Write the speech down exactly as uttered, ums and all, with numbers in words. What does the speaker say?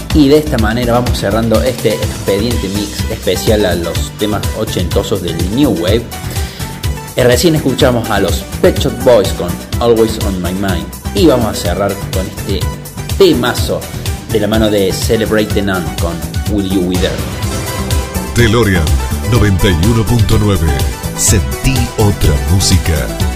Y de esta manera vamos cerrando este expediente mix especial a los temas ochentosos del New Wave. Y recién escuchamos a los Pet Shop Boys con Always on My Mind. Y vamos a cerrar con este temazo de la mano de Celebrate the Nun con Will You Be There. DeLorean noventa y uno punto nueve. Sentí otra música.